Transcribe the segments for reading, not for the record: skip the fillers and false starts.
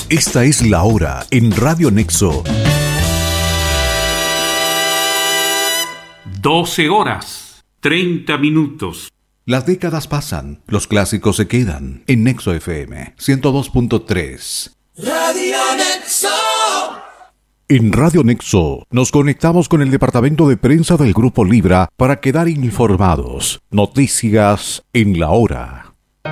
Esta es la hora en Radio Nexo. 12:30. Las décadas pasan, los clásicos se quedan. En Nexo FM 102.3. Radio Nexo. En Radio Nexo nos conectamos con el departamento de prensa del Grupo Libra para quedar informados. Noticias en la hora.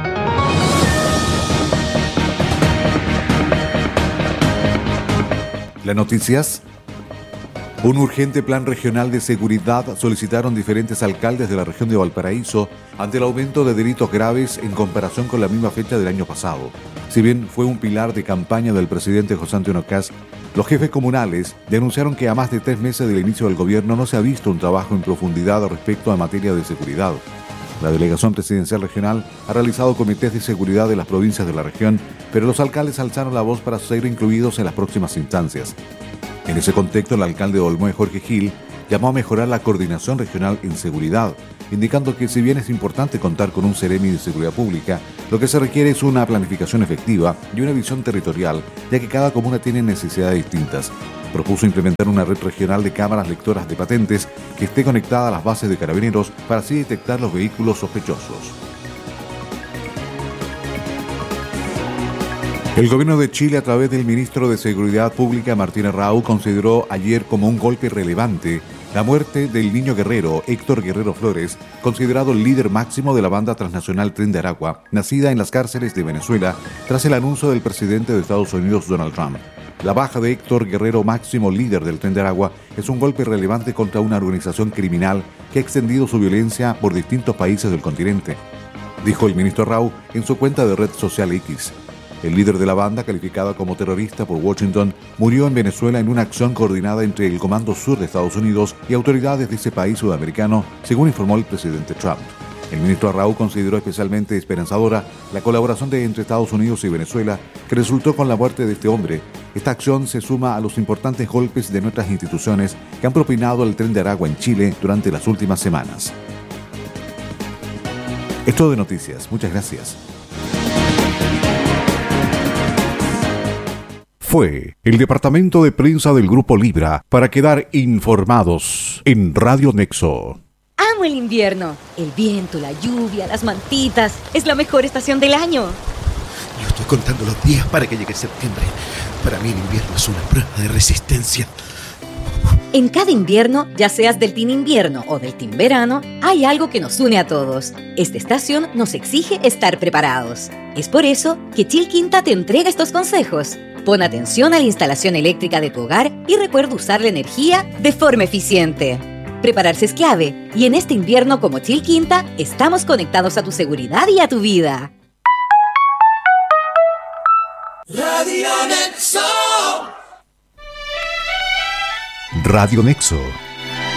Las noticias. Un urgente plan regional de seguridad solicitaron diferentes alcaldes de la región de Valparaíso ante el aumento de delitos graves en comparación con la misma fecha del año pasado. Si bien fue un pilar de campaña del presidente José Antonio Kast, los jefes comunales denunciaron que a más de 3 meses del inicio del gobierno no se ha visto un trabajo en profundidad respecto a materia de seguridad. La delegación presidencial regional ha realizado comités de seguridad de las provincias de la región, pero los alcaldes alzaron la voz para ser incluidos en las próximas instancias. En ese contexto, el alcalde de Olmué, Jorge Gil, llamó a mejorar la coordinación regional en seguridad, indicando que si bien es importante contar con un Seremi de Seguridad Pública, lo que se requiere es una planificación efectiva y una visión territorial, ya que cada comuna tiene necesidades distintas. Propuso implementar una red regional de cámaras lectoras de patentes que esté conectada a las bases de carabineros para así detectar los vehículos sospechosos. El gobierno de Chile, a través del ministro de Seguridad Pública, Martín Arrau, consideró ayer como un golpe relevante la muerte del niño guerrero Héctor Guerrero Flores, considerado el líder máximo de la banda transnacional Tren de Aragua, nacida en las cárceles de Venezuela tras el anuncio del presidente de Estados Unidos, Donald Trump. La baja de Héctor Guerrero, máximo líder del Tren de Aragua, es un golpe relevante contra una organización criminal que ha extendido su violencia por distintos países del continente, dijo el ministro Arrau en su cuenta de red social X. El líder de la banda, calificada como terrorista por Washington, murió en Venezuela en una acción coordinada entre el Comando Sur de Estados Unidos y autoridades de ese país sudamericano, según informó el presidente Trump. El ministro Arrau consideró especialmente esperanzadora la colaboración entre Estados Unidos y Venezuela, que resultó con la muerte de este hombre. Esta acción se suma a los importantes golpes de nuestras instituciones que han propinado el Tren de Aragua en Chile durante las últimas semanas. Es todo de noticias. Muchas gracias. Fue el departamento de prensa del Grupo Libra para quedar informados en Radio Nexo. Amo el invierno. El viento, la lluvia, las mantitas. Es la mejor estación del año. Yo estoy contando los días para que llegue septiembre. Para mí el invierno es una prueba de resistencia. En cada invierno, ya seas del team invierno o del team verano, hay algo que nos une a todos. Esta estación nos exige estar preparados. Es por eso que Chilquinta te entrega estos consejos. Pon atención a la instalación eléctrica de tu hogar y recuerda usar la energía de forma eficiente. Prepararse es clave y en este invierno como Chilquinta estamos conectados a tu seguridad y a tu vida. Radio Nexo. Radio Nexo.